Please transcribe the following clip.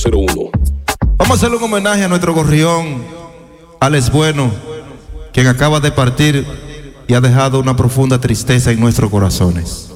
01. Vamos a hacerle un homenaje a nuestro gorrión, Alex Bueno, quien acaba de partir y ha dejado una profunda tristeza en nuestros corazones.